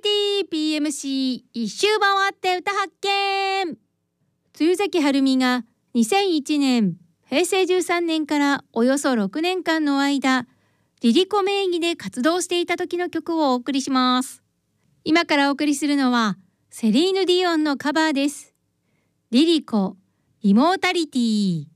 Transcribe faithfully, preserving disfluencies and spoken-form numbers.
ティー ピーエムシー 一周回って歌発見。露崎はるみがにせんいちねんへいせいじゅうさんねんからおよそろくねんかんの間、リリコ名義で活動していた時の曲をお送りします。今からお送りするのはセリーヌ・ディオンのカバーです。リリコ、イモータリティ。